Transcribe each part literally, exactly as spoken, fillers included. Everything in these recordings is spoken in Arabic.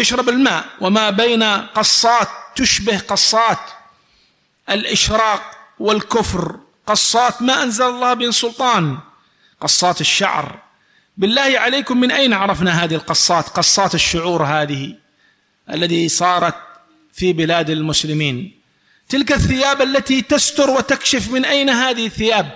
اشرب الماء، وما بين قصات تشبه قصات الإشراق والكفر، قصات ما أنزل الله بهم سلطان، قصات الشعر. بالله عليكم من أين عرفنا هذه القصات؟ قصات الشعور هذه التي صارت في بلاد المسلمين، تلك الثياب التي تستر وتكشف، من أين هذه الثياب؟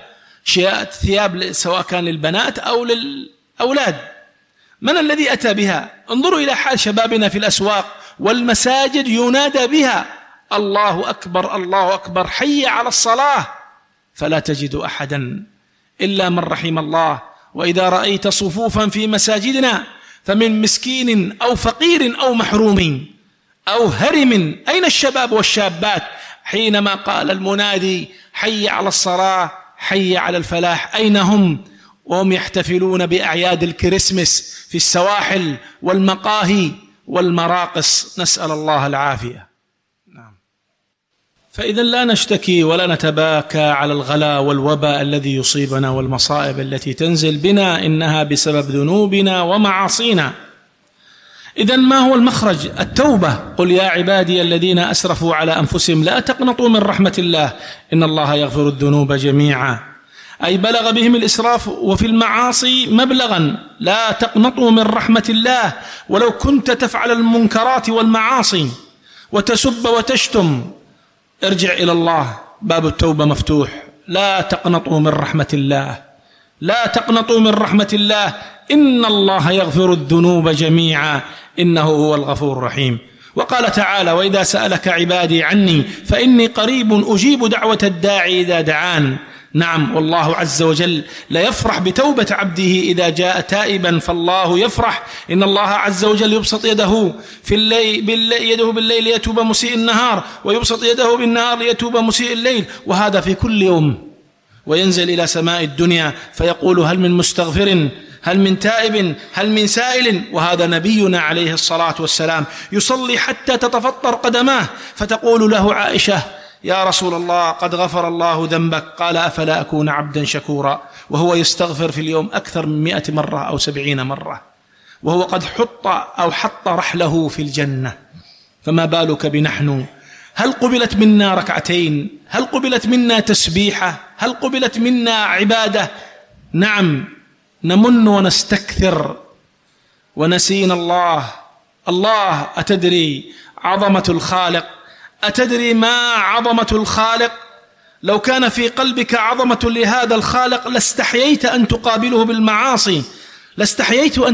ثياب سواء كان للبنات أو للأولاد، من الذي أتى بها؟ انظروا إلى حال شبابنا في الأسواق والمساجد، ينادى بها الله أكبر الله أكبر، حي على الصلاة، فلا تجد أحدا إلا من رحم الله. وإذا رأيت صفوفا في مساجدنا فمن مسكين أو فقير أو محروم أو هرم. أين الشباب والشابات حينما قال المنادي حي على الصلاة حي على الفلاح؟ أين هم وهم يحتفلون بأعياد الكريسماس في السواحل والمقاهي والمراقص؟ نسأل الله العافية. نعم. فإذا لا نشتكي ولا نتباكى على الغلاء والوباء الذي يصيبنا والمصائب التي تنزل بنا، إنها بسبب ذنوبنا ومعاصينا. إذن ما هو المخرج؟ التوبة. قل يا عبادي الذين أسرفوا على أنفسهم لا تقنطوا من رحمة الله إن الله يغفر الذنوب جميعا، أي بلغ بهم الإسراف وفي المعاصي مبلغا، لا تقنطوا من رحمة الله. ولو كنت تفعل المنكرات والمعاصي وتسب وتشتم، ارجع إلى الله، باب التوبة مفتوح. لا تقنطوا من رحمة الله، لا تقنطوا من رحمة الله إن الله يغفر الذنوب جميعا إنه هو الغفور الرحيم. وقال تعالى وإذا سألك عبادي عني فإني قريب أجيب دعوة الداعي إذا دعان. نعم، والله عز وجل لا يفرح بتوبة عبده إذا جاء تائبا، فالله يفرح. إن الله عز وجل يبسط يده في الليل بالليل يده بالليل ليتوب مسيء النهار، ويبسط يده بالنهار ليتوب مسيء الليل، وهذا في كل يوم. وينزل إلى سماء الدنيا فيقول هل من مستغفر، هل من تائب، هل من سائل. وهذا نبينا عليه الصلاة والسلام يصلي حتى تتفطر قدماه، فتقول له عائشة يا رسول الله قد غفر الله ذنبك، قال أفلا أكون عبدا شكورا، وهو يستغفر في اليوم أكثر من مئة مرة أو سبعين مرة، وهو قد حط أو حط رحله في الجنة، فما بالك بنحن؟ هل قبلت منا ركعتين؟ هل قبلت منا تسبيحة؟ هل قبلت منا عبادة؟ نعم، نمن ونستكثر ونسينا الله. الله، أتدري عظمة الخالق؟ أتدري ما عظمة الخالق؟ لو كان في قلبك عظمة لهذا الخالق لاستحييت أن تقابله بالمعاصي، لاستحييت أن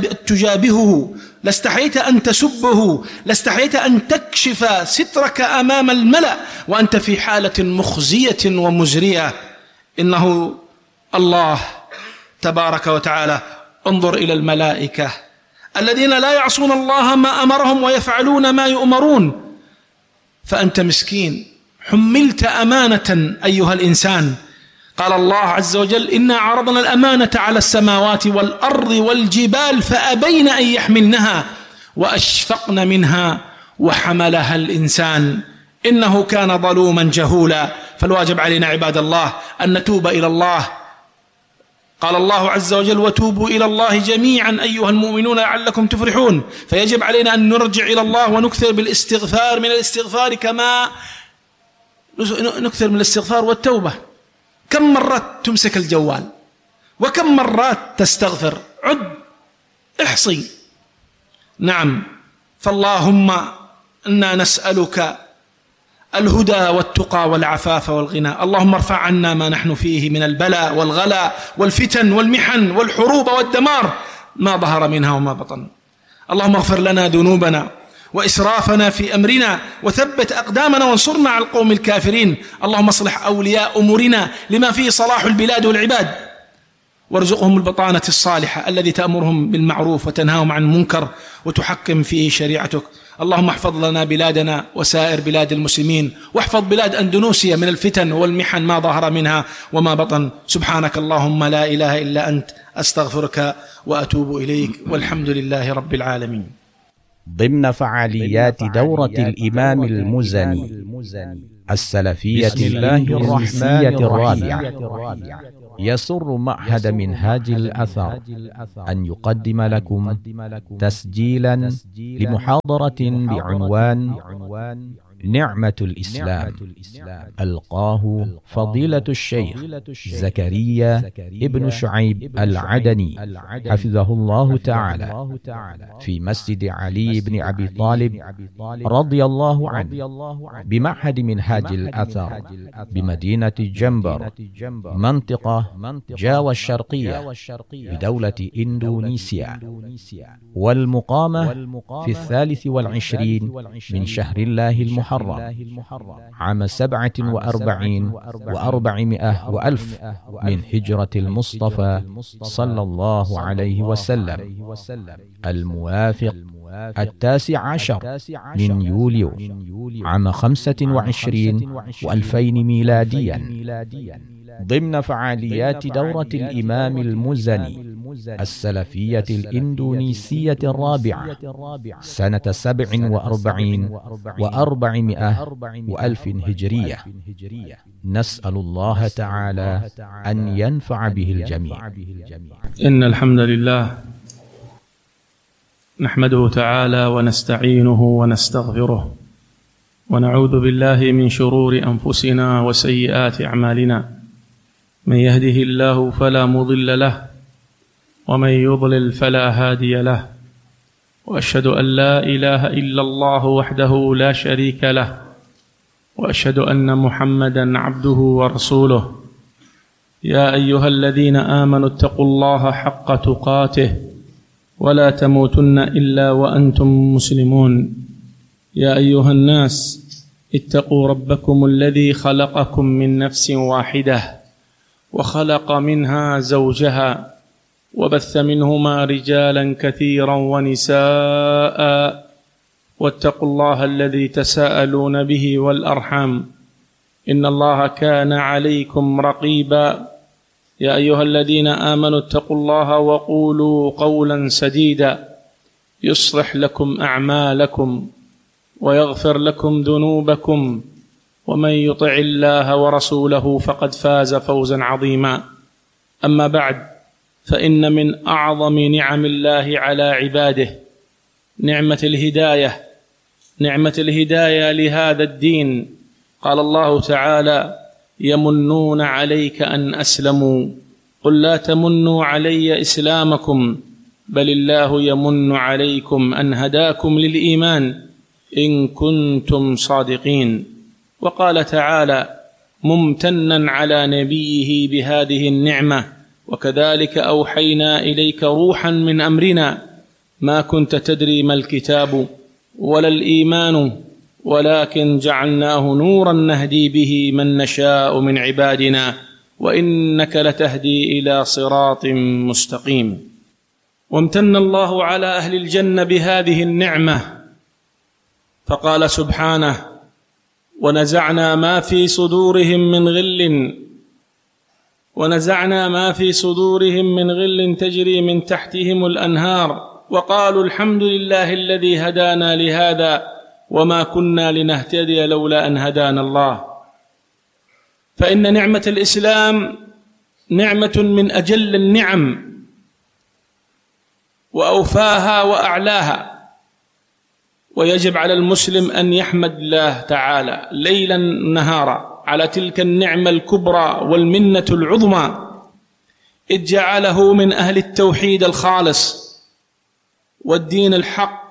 تجابهه، لاستحييت أن تسبه، لاستحييت أن تكشف سترك أمام الملأ وأنت في حالة مخزية ومزرية. إنه الله تبارك وتعالى. انظر إلى الملائكة الذين لا يعصون الله ما أمرهم ويفعلون ما يؤمرون، فأنت مسكين حملت أمانة أيها الإنسان. قال الله عز وجل إنا عرضنا الأمانة على السماوات والأرض والجبال فأبين أن يحملنها وأشفقن منها وحملها الإنسان إنه كان ظلوما جهولا. فالواجب علينا عباد الله أن نتوب إلى الله. قال الله عز وجل وتوبوا إلى الله جميعا أيها المؤمنون لعلكم تفلحون. فيجب علينا أن نرجع إلى الله ونكثر بالاستغفار، من الاستغفار كما نكثر من الاستغفار والتوبة. كم مرات تمسك الجوال وكم مرات تستغفر؟ عد، احصي. نعم، فاللهم إنا نسألك الهدى والتقى والعفاف والغنى. اللهم ارفع عنا ما نحن فيه من البلاء والغلاء والفتن والمحن والحروب والدمار ما ظهر منها وما بطن. اللهم اغفر لنا ذنوبنا وإسرافنا في أمرنا وثبت أقدامنا وانصرنا على القوم الكافرين. اللهم اصلح أولياء أمورنا لما فيه صلاح البلاد والعباد، وارزقهم البطانة الصالحة الذي تأمرهم بالمعروف وتنهاهم عن المنكر وتحكم فيه شريعتك. اللهم احفظ لنا بلادنا وسائر بلاد المسلمين، واحفظ بلاد أندونيسيا من الفتن والمحن ما ظهر منها وما بطن. سبحانك اللهم لا إله إلا أنت، أستغفرك وأتوب إليك، والحمد لله رب العالمين. ضمن فعاليات دورة الإمام المزني السلفية الرئيسية الرابعة. يسر معهد منهاج الأثر أن يقدم لكم تسجيلا لمحاضرة بعنوان نعمة الإسلام، ألقاه فضيلة الشيخ زكريا ابن شعيب العدني حفظه الله تعالى في مسجد علي بن أبي طالب رضي الله عنه بمعهد منهاج الأثر بمدينة جنبر منطقة جاوة الشرقية بدولة إندونيسيا، والمقامة في الثالث والعشرين من شهر الله المحرم عام سبعة وأربعين وأربعمائة وألف من هجرة المصطفى صلى الله عليه وسلم، الموافق التاسع عشر من يوليو عام خمسة وعشرين وألفين ميلاديا، ضمن فعاليات دورة الإمام المزني السلفية الإندونيسية الرابعة سنة سبع وأربعين وأربعمائة وألف هجرية. نسأل الله تعالى أن ينفع به الجميع. إن الحمد لله نحمده تعالى ونستعينه ونستغفره ونعوذ بالله من شرور أنفسنا وسيئات أعمالنا، من يهده الله فلا مضل له ومن يضلل فلا هادي له، وأشهد أن لا إله إلا الله وحده لا شريك له، وأشهد أن محمدا عبده ورسوله. يا أيها الذين آمنوا اتقوا الله حق تقاته ولا تموتن إلا وأنتم مسلمون. يا أيها الناس اتقوا ربكم الذي خلقكم من نفس واحدة وخلق منها زوجها وبث منهما رجالا كثيرا ونساء، واتقوا الله الذي تساءلون به والأرحام إن الله كان عليكم رقيبا. يا أيها الذين آمنوا اتقوا الله وقولوا قولا سديدا يصلح لكم أعمالكم ويغفر لكم ذنوبكم، ومن يطع الله ورسوله فقد فاز فوزا عظيما. أما بعد، فإن من أعظم نعم الله على عباده نعمة الهداية، نعمة الهداية لهذا الدين. قال الله تعالى: يمنون عليك أن أسلموا قل لا تمنوا علي إسلامكم بل الله يمن عليكم أن هداكم للإيمان إن كنتم صادقين. وقال تعالى ممتنا على نبيه بهذه النعمة: وكذلك أوحينا إليك روحا من أمرنا ما كنت تدري ما الكتاب ولا الإيمان ولكن جعلناه نورا نهدي به من نشاء من عبادنا وإنك لتهدي إلى صراط مستقيم. وامتن الله على أهل الجنة بهذه النعمة فقال سبحانه: ونزعنا ما في صدورهم من غل ونزعنا ما في صدورهم من غل تجري من تحتهم الأنهار وقالوا الحمد لله الذي هدانا لهذا وما كنا لنهتدي لولا أن هدانا الله. فإن نعمة الإسلام نعمة من أجل النعم وأوفاها وأعلاها، ويجب على المسلم أن يحمد الله تعالى ليلا نهارا على تلك النعمة الكبرى والمنة العظمى، إذ جعله من أهل التوحيد الخالص والدين الحق،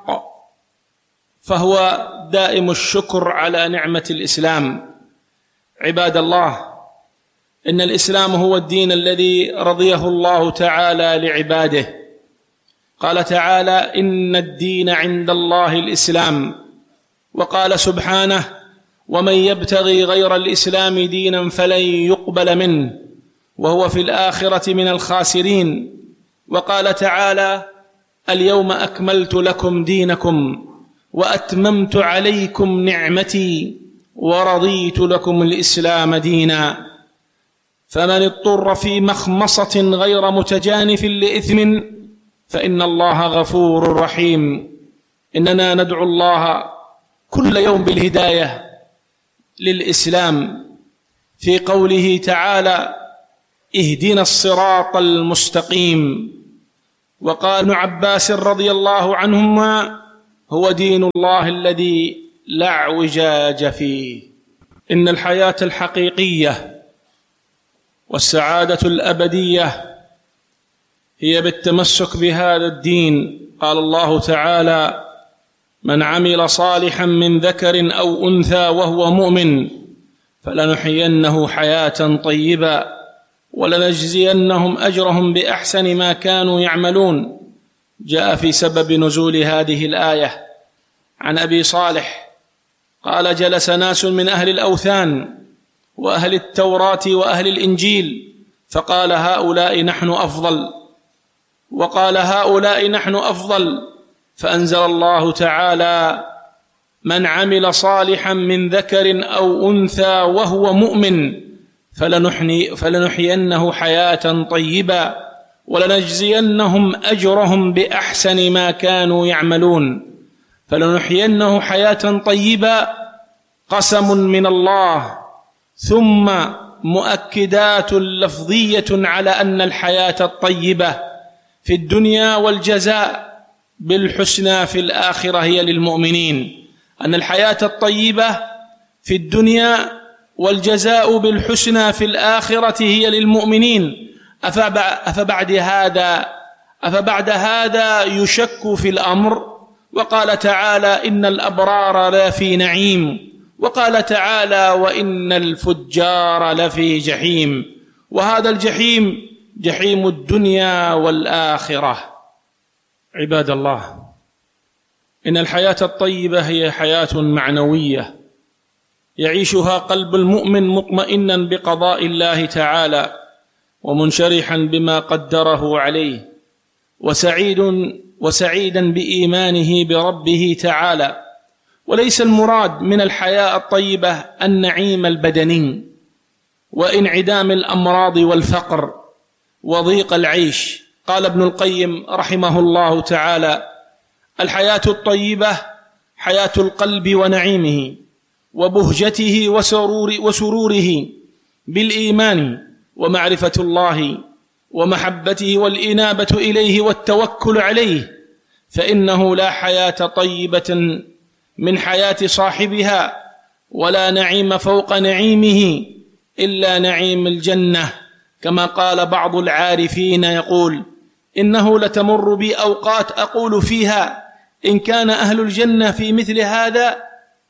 فهو دائم الشكر على نعمة الإسلام. عباد الله، إن الإسلام هو الدين الذي رضيه الله تعالى لعباده. قال تعالى: إن الدين عند الله الإسلام. وقال سبحانه: ومن يبتغي غير الإسلام دينا فلن يقبل منه وهو في الآخرة من الخاسرين. وقال تعالى: اليوم أكملت لكم دينكم وأتممت عليكم نعمتي ورضيت لكم الإسلام دينا. فمن اضطر في مخمصة غير متجانف لإثم فإن الله غفور رحيم. إننا ندعو الله كل يوم بالهداية للإسلام في قوله تعالى: اهدنا الصراط المستقيم. وقال ابن عباس رضي الله عنهما: هو دين الله الذي لا اعوجاج فيه. إن الحياة الحقيقية والسعادة الأبدية هي بالتمسك بهذا الدين. قال الله تعالى: من عمل صالحا من ذكر أو أنثى وهو مؤمن فلنحيينه حياة طيبة ولنجزينهم أجرهم بأحسن ما كانوا يعملون. جاء في سبب نزول هذه الآية عن أبي صالح قال: جلس ناس من أهل الأوثان وأهل التوراة وأهل الإنجيل، فقال: هؤلاء نحن أفضل، وقال: هؤلاء نحن أفضل، فأنزل الله تعالى: من عمل صالحا من ذكر أو أنثى وهو مؤمن فلنحيينه حياة طيبة ولنجزينهم أجرهم بأحسن ما كانوا يعملون. فلنحيينه حياة طيبة قسم من الله، ثم مؤكدات لفظية على أن الحياة الطيبة في الدنيا والجزاء بالحسنى في الآخرة هي للمؤمنين. أن الحياة الطيبة في الدنيا والجزاء بالحسنى في الآخرة هي للمؤمنين. أفبعد هذا أفبعد هذا يشك في الأمر؟ وقال تعالى: إن الأبرار لفي نعيم، وقال تعالى: وإن الفجار لفي جحيم. وهذا الجحيم جحيم الدنيا والآخرة. عباد الله، إن الحياة الطيبة هي حياة معنوية يعيشها قلب المؤمن مطمئنا بقضاء الله تعالى ومنشرحا بما قدره عليه، وسعيد وسعيدا بإيمانه بربه تعالى. وليس المراد من الحياة الطيبة النعيم البدني وانعدام الأمراض والفقر وضيق العيش. قال ابن القيم رحمه الله تعالى: الحياة الطيبة حياة القلب ونعيمه وبهجته وسرور وسروره بالإيمان ومعرفة الله ومحبته والإنابة إليه والتوكل عليه، فإنه لا حياة طيبة من حياة صاحبها ولا نعيم فوق نعيمه إلا نعيم الجنة. كما قال بعض العارفين يقول: إنه لتمر بي أوقات أقول فيها إن كان أهل الجنة في مثل هذا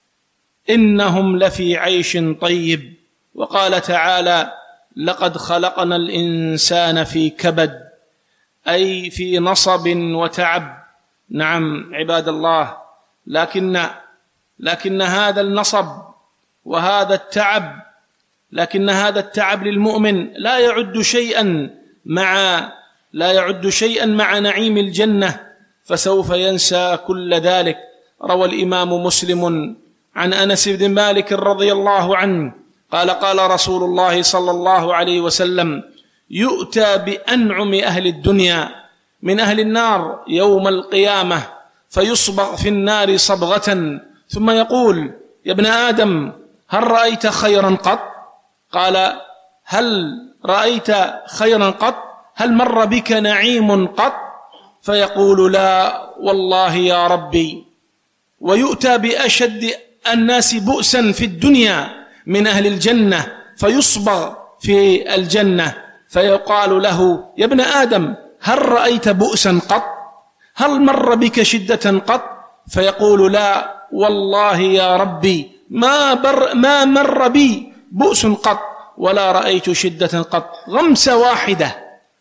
إنهم لفي عيش طيب. وقال تعالى: لقد خلقنا الإنسان في كبد، أي في نصب وتعب. نعم عباد الله، لكن لكن هذا النصب وهذا التعب لكن هذا التعب للمؤمن لا يعد شيئا مع لا يعد شيئا مع نعيم الجنة، فسوف ينسى كل ذلك. روى الإمام مسلم عن أنس بن مالك رضي الله عنه قال: قال رسول الله صلى الله عليه وسلم: يؤتى بأنعم أهل الدنيا من أهل النار يوم القيامة فيصبغ في النار صبغة ثم يقول: يا ابن آدم هل رأيت خيرا قط؟ قال: هل رأيت خيرا قط؟ هل مر بك نعيم قط؟ فيقول: لا والله يا ربي. ويؤتى بأشد الناس بؤسا في الدنيا من أهل الجنة فيصبغ في الجنة فيقال له: يا ابن آدم هل رأيت بؤسا قط؟ هل مر بك شدة قط؟ فيقول: لا والله يا ربي ما, بر ما مر بي بؤس قط ولا رأيت شدة قط. غمسة واحدة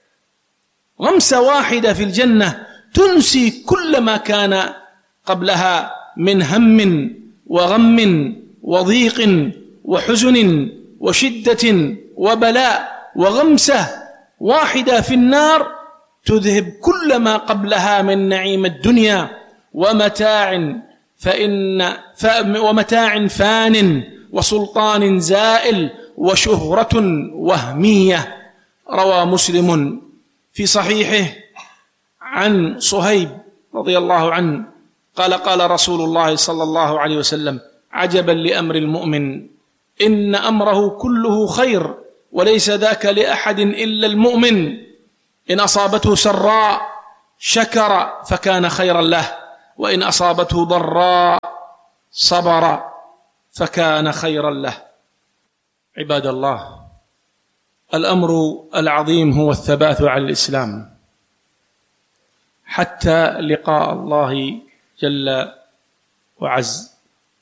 غمسة واحدة في الجنة تنسي كل ما كان قبلها من هم وغم وضيق وحزن وشدة وبلاء. وغمسة واحدة في النار تذهب كل ما قبلها من نعيم الدنيا ومتاع فإن ومتاع فان وسلطان زائل وشهرة وهمية. روى مسلم في صحيحه عن صهيب رضي الله عنه قال: قال رسول الله صلى الله عليه وسلم: عجبا لأمر المؤمن إن أمره كله خير وليس ذاك لأحد إلا المؤمن. إن أصابته سراء شكر فكان خيرا له، وإن أصابته ضراء صبر فكان خيرا له. عباد الله، الأمر العظيم هو الثبات على الإسلام حتى لقاء الله جل وعز.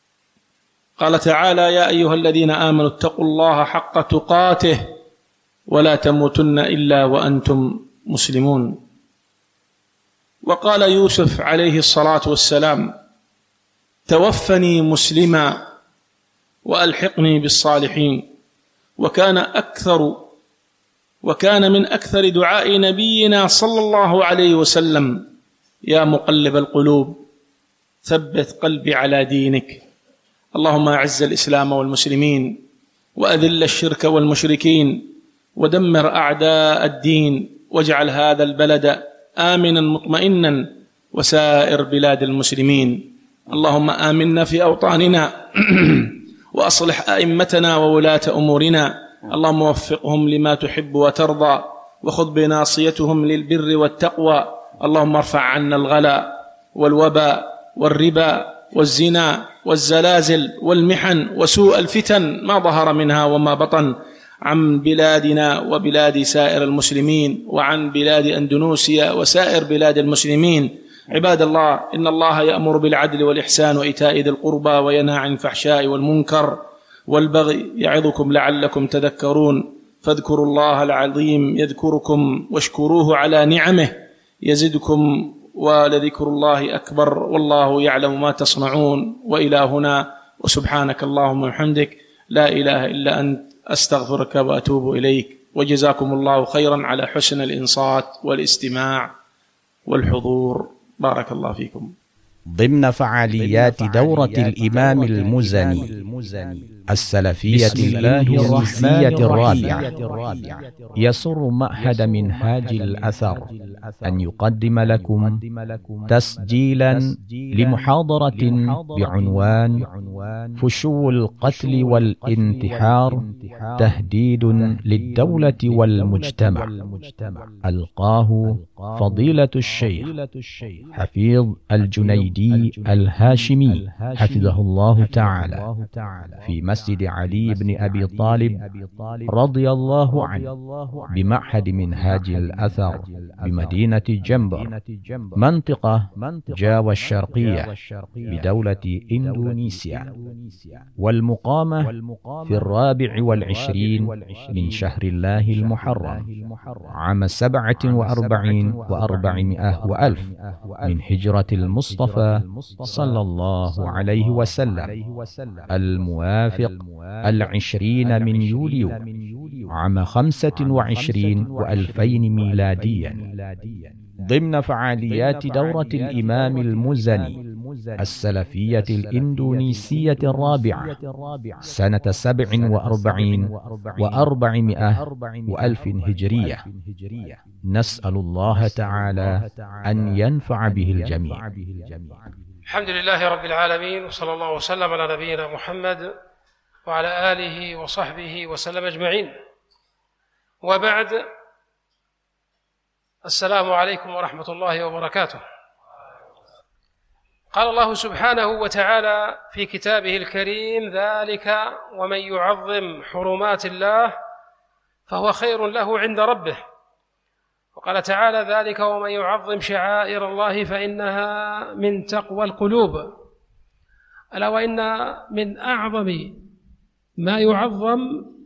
قال تعالى: يا أيها الذين آمنوا اتقوا الله حق تقاته ولا تموتن إلا وأنتم مسلمون. وقال يوسف عليه الصلاة والسلام: توفني مسلما وألحقني بالصالحين. وكان أكثر وكان من أكثر دعاء نبينا صلى الله عليه وسلم: يا مقلب القلوب ثبت قلبي على دينك. اللهم أعز الإسلام والمسلمين وأذل الشرك والمشركين ودمر أعداء الدين، واجعل هذا البلد آمنا مطمئنا وسائر بلاد المسلمين. اللهم آمنا في أوطاننا وأصلح أئمتنا وولاة أمورنا، اللهم وفقهم لما تحب وترضى، وخذ بناصيتهم للبر والتقوى. اللهم ارفع عنا الغلا والوباء والربا والزنا والزلازل والمحن وسوء الفتن ما ظهر منها وما بطن عن بلادنا وبلاد سائر المسلمين، وعن بلاد أندونيسيا وسائر بلاد المسلمين. عباد الله، إن الله يأمر بالعدل والإحسان وإيتاء ذي القربى وينهى عن الفحشاء والمنكر والبغي يعظكم لعلكم تذكرون. فاذكروا الله العظيم يذكركم واشكروه على نعمه يزدكم، ولذكر الله أكبر، والله يعلم ما تصنعون. وإلى هنا، وسبحانك اللهم وبحمدك، لا إله إلا أنت، أستغفرك وأتوب إليك. وجزاكم الله خيرا على حسن الإنصات والاستماع والحضور. بارك الله فيكم. ضمن فعاليات دورة الإمام المزني السلفية الإندونيسية الرابعة، يسر معهد منهاج الأثر أن يقدم لكم تسجيلا لمحاضرة بعنوان فشو القتل والانتحار تهديد للدولة والمجتمع. ألقاه فضيلة الشيخ حفيظ الجنيدي الهاشمي حفظه الله تعالى في مسجد علي بن أبي طالب رضي الله عنه بمعهد منهاج الأثر بمدينة جمبر منطقة جاوا الشرقية بدولة إندونيسيا، والمقامة في الرابع والعشرين من شهر الله المحرم عام سبعة وأربعين وأربعمائة وألف من هجرة المصطفى صلى الله عليه وسلم، الموافق العشرين من يوليو عام خمسة وعشرين وألفين ميلاديا، ضمن فعاليات دورة الإمام المزني السلفية الإندونيسية الرابعة سنة سبع وأربعين وأربعمائة وألف هجرية. نسأل الله تعالى أن ينفع به الجميع. الحمد لله رب العالمين، وصلى الله وسلم على نبينا محمد وعلى آله وصحبه وسلم أجمعين، وبعد. السلام عليكم ورحمة الله وبركاته. قال الله سبحانه وتعالى في كتابه الكريم: ذلك ومن يعظم حرمات الله فهو خير له عند ربه. وقال تعالى: ذلك ومن يعظم شعائر الله فإنها من تقوى القلوب. ألا وإن من أعظم ما يعظم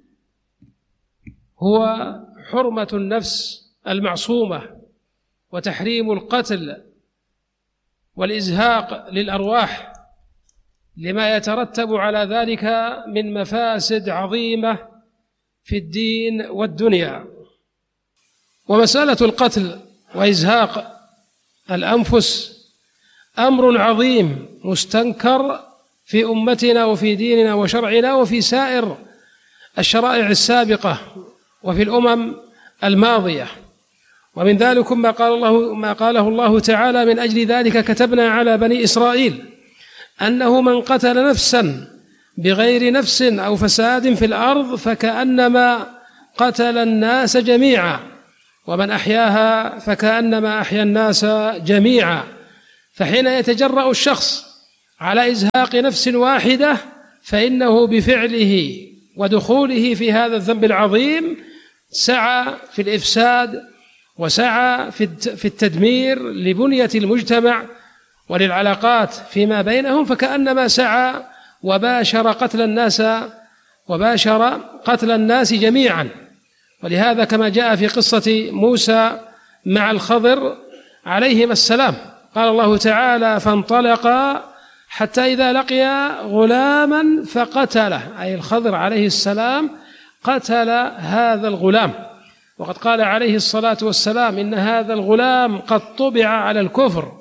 هو حرمة النفس المعصومة، وتحريم القتل والإزهاق للأرواح، لما يترتب على ذلك من مفاسد عظيمة في الدين والدنيا. ومسألة القتل وإزهاق الأنفس أمر عظيم مستنكر في أمتنا وفي ديننا وشرعنا وفي سائر الشرائع السابقة وفي الأمم الماضية. ومن ذلك ما قال الله ما قاله الله تعالى: من أجل ذلك كتبنا على بني إسرائيل أنه من قتل نفسا بغير نفس أو فساد في الأرض فكأنما قتل الناس جميعا، ومن أحياها فكأنما أحيا الناس جميعا. فحين يتجرأ الشخص على إزهاق نفس واحدة فإنه بفعله ودخوله في هذا الذنب العظيم سعى في الإفساد وسعى في التدمير لبنية المجتمع وللعلاقات فيما بينهم، فكأنما سعى وباشر قتل الناس وباشر قتل الناس جميعا. ولهذا كما جاء في قصة موسى مع الخضر عليهما السلام قال الله تعالى: فانطلقا حتى إذا لقيا غلاما فقتله، أي الخضر عليه السلام قتل هذا الغلام. وقد قال عليه الصلاة والسلام: إن هذا الغلام قد طبع على الكفر.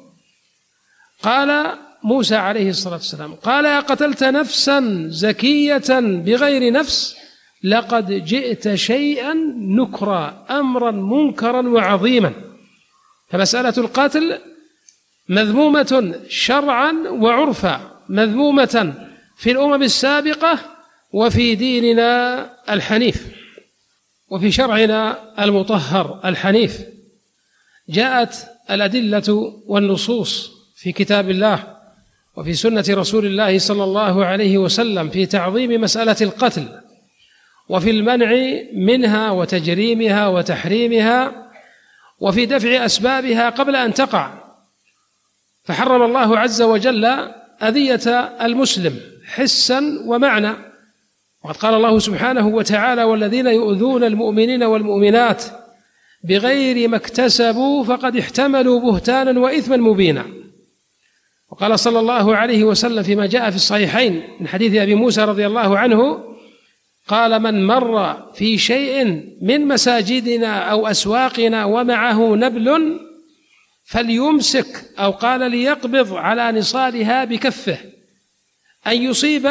قال موسى عليه الصلاة والسلام: قال: أقتلت نفسا زكية بغير نفس لقد جئت شيئا نكرا، أمرا منكرا وعظيما. فمسألة القتل مذمومة شرعا وعرفا، مذمومة في الأمم السابقة وفي ديننا الحنيف وفي شرعنا المطهر الحنيف. جاءت الأدلة والنصوص في كتاب الله وفي سنة رسول الله صلى الله عليه وسلم في تعظيم مسألة القتل وفي المنع منها وتجريمها وتحريمها وفي دفع أسبابها قبل أن تقع. فحرم الله عز وجل أذية المسلم حسا ومعنى، وقد قال الله سبحانه وتعالى: والذين يؤذون المؤمنين والمؤمنات بغير ما اكتسبوا فقد احتملوا بهتانا وإثما مبينا. وقال صلى الله عليه وسلم فيما جاء في الصحيحين من حديث أبي موسى رضي الله عنه قال: من مر في شيء من مساجدنا أو أسواقنا ومعه نبل فليمسك، أو قال ليقبض على نصالها بكفه، أن يصيب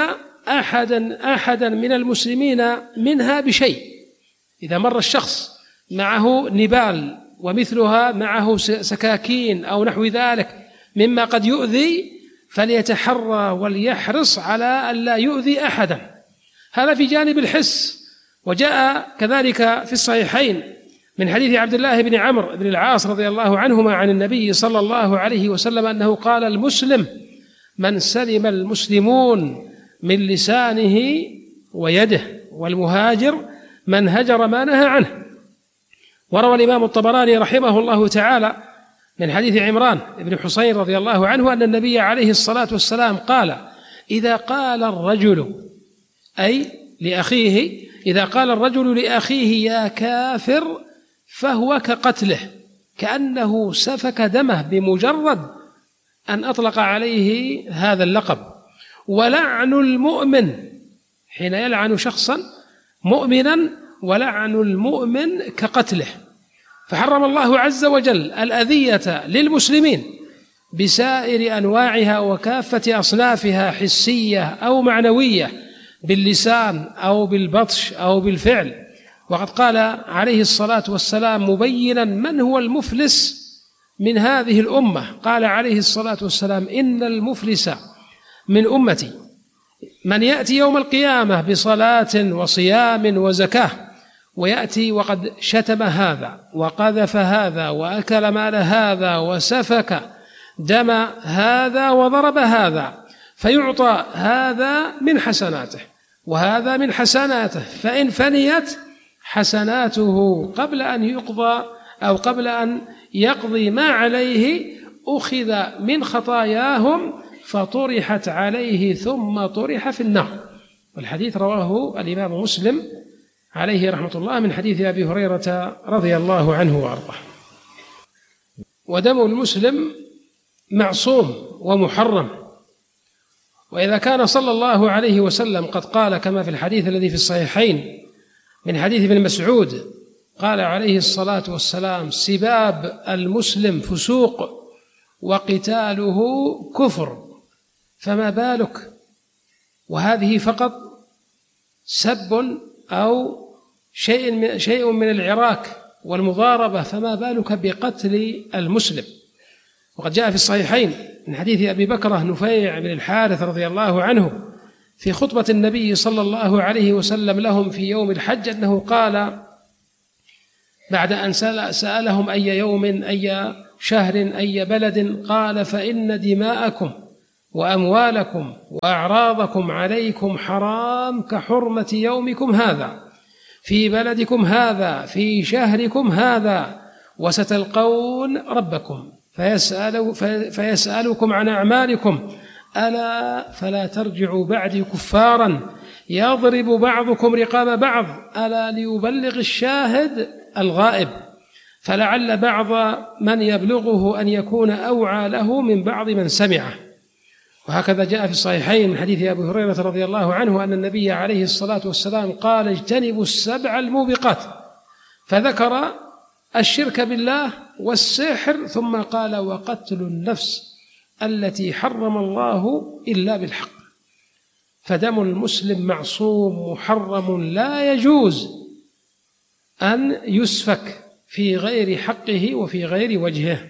أحدا أحدا من المسلمين منها بشيء. إذا مر الشخص معه نبال ومثلها معه سكاكين أو نحو ذلك مما قد يؤذي فليتحرى وليحرص على ألا يؤذي أحدا. هذا في جانب الحس. وجاء كذلك في الصحيحين من حديث عبد الله بن عمرو بن العاص رضي الله عنهما عن النبي صلى الله عليه وسلم أنه قال: المسلم من سلم المسلمون من لسانه ويده، والمهاجر من هجر ما نهى عنه. وروى الإمام الطبراني رحمه الله تعالى من حديث عمران بن حسين رضي الله عنه أن النبي عليه الصلاة والسلام قال: إذا قال الرجل أي لأخيه إذا قال الرجل لأخيه يا كافر فهو كقتله، كأنه سفك دمه بمجرد أن أطلق عليه هذا اللقب. ولعن المؤمن حين يلعن شخصا مؤمنا، ولعن المؤمن كقتله. فحرم الله عز وجل الأذية للمسلمين بسائر أنواعها وكافة أصنافها، حسية أو معنوية، باللسان أو بالبطش أو بالفعل. وقد قال عليه الصلاة والسلام مبينا من هو المفلس من هذه الأمة، قال عليه الصلاة والسلام: إن المفلس من أمتي من يأتي يوم القيامة بصلاة وصيام وزكاة، ويأتي وقد شتم هذا وقذف هذا وأكل مال هذا وسفك دم هذا وضرب هذا، فيعطى هذا من حسناته وهذا من حسناته، فإن فنيت حسناته قبل أن يقضى أو قبل أن يقضي ما عليه أخذ من خطاياهم فطرحت عليه ثم طرح في النار. والحديث رواه الإمام مسلم عليه رحمة الله من حديث أبي هريرة رضي الله عنه وأرضاه. ودم المسلم معصوم ومحرم. وإذا كان صلى الله عليه وسلم قد قال كما في الحديث الذي في الصحيحين من حديث ابن مسعود قال عليه الصلاة والسلام: سباب المسلم فسوق وقتاله كفر، فما بالك، وهذه فقط سب أو شيء من, شيء من العراك والمضاربة، فما بالك بقتل المسلم. وقد جاء في الصحيحين من حديث أبي بكرة نفيع بن الحارث رضي الله عنه في خطبة النبي صلى الله عليه وسلم لهم في يوم الحج أنه قال: بعد أن سألهم أي يوم أي شهر أي بلد، قال: فإن دماءكم وأموالكم وأعراضكم عليكم حرام كحرمة يومكم هذا في بلدكم هذا في شهركم هذا، وستلقون ربكم فيسأل فيسألكم عن أعمالكم، ألا فلا ترجعوا بعدي كفارا يضرب بعضكم رقاب بعض، ألا ليبلغ الشاهد الغائب، فلعل بعض من يبلغه أن يكون أوعى له من بعض من سمعه. وهكذا جاء في الصحيحين من حديث أبي هريرة رضي الله عنه أن النبي عليه الصلاة والسلام قال: اجتنبوا السبع الموبقات، فذكر الشرك بالله والسحر، ثم قال: وقتل النفس التي حرم الله إلا بالحق. فدم المسلم معصوم محرم، لا يجوز أن يسفك في غير حقه وفي غير وجهه.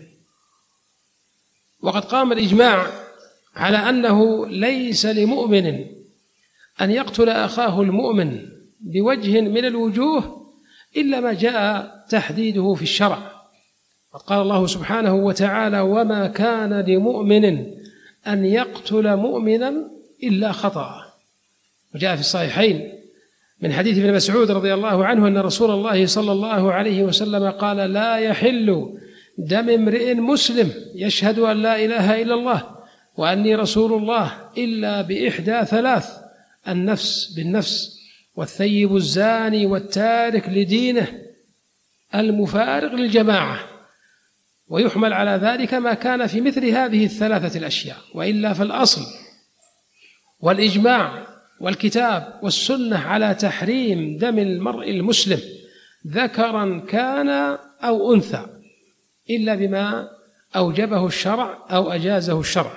وقد قام الإجماع على أنه ليس لمؤمن أن يقتل أخاه المؤمن بوجه من الوجوه إلا ما جاء تحديده في الشرع. قال الله سبحانه وتعالى: وما كان لمؤمن أن يقتل مؤمنا إلا خطأ. وجاء في الصحيحين من حديث ابن مسعود رضي الله عنه أن رسول الله صلى الله عليه وسلم قال: لا يحل دم امرئ مسلم يشهد أن لا إله إلا الله وأني رسول الله إلا بإحدى ثلاث: النفس بالنفس، والثيب الزاني، والتارك لدينه، المفارق للجماعة. ويحمل على ذلك ما كان في مثل هذه الثلاثة الأشياء، وإلا فالأصل والإجماع والكتاب والسنة على تحريم دم المرء المسلم ذكرا كان أو أنثى، إلا بما أوجبه الشرع أو أجازه الشرع.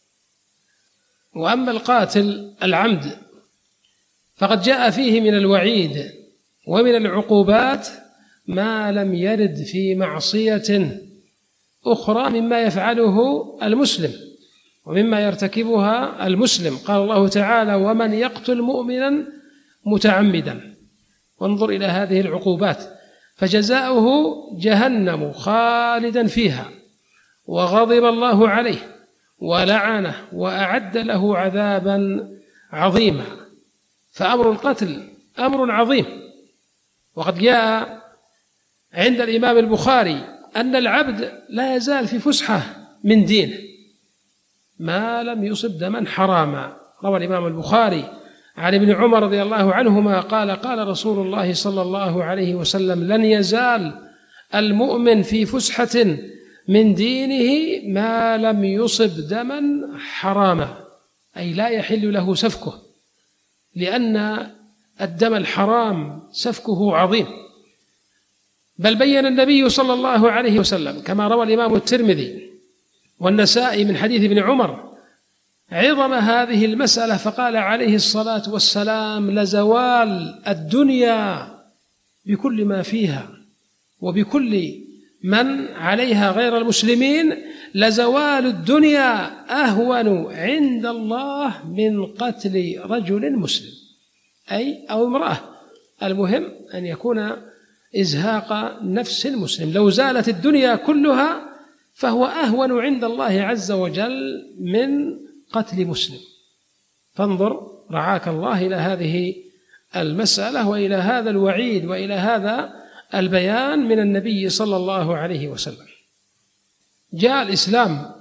وأما القاتل العمد فقد جاء فيه من الوعيد ومن العقوبات ما لم يرد في معصية أخرى مما يفعله المسلم ومما يرتكبها المسلم. قال الله تعالى: ومن يقتل مؤمنا متعمدا. وانظر إلى هذه العقوبات، فجزاؤه جهنم خالدا فيها، وغضب الله عليه ولعنه وأعد له عذابا عظيما. فأمر القتل أمر عظيم. وقد جاء عند الإمام البخاري أن العبد لا يزال في فسحة من دينه ما لم يصب دما حراما. روى الإمام البخاري عن ابن عمر رضي الله عنهما قال: قال رسول الله صلى الله عليه وسلم: لن يزال المؤمن في فسحة من دينه ما لم يصب دما حراما، أي لا يحل له سفكه، لأن الدم الحرام سفكه عظيم. بل بين النبي صلى الله عليه وسلم كما روى الإمام الترمذي والنسائي من حديث ابن عمر عظم هذه المسألة، فقال عليه الصلاة والسلام: لزوال الدنيا بكل ما فيها وبكل من عليها غير المسلمين، لزوال الدنيا أهون عند الله من قتل رجل مسلم، أي أو امرأة، المهم أن يكون إزهاق نفس المسلم. لو زالت الدنيا كلها فهو أهون عند الله عز وجل من قتل مسلم. فانظر رعاك الله إلى هذه المسألة وإلى هذا الوعيد وإلى هذا البيان من النبي صلى الله عليه وسلم. جاء الإسلام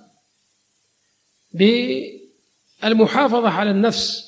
بالمحافظة على النفس